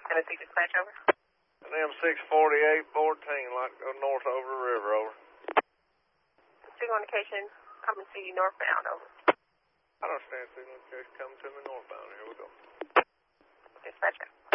Tennessee dispatch, over. And them 648-14, like go north over the river, over. Signal indication coming to you northbound, over. I don't understand signal indication coming to me northbound. Here we go. Dispatcher.